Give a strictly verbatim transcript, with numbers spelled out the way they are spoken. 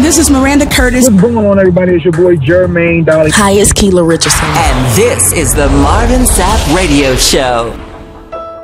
This is Miranda Curtis. What's going on, everybody? It's your boy Jermaine Dolly. Hi, it's Keela Richardson. And this is the Marvin Sapp Radio Show.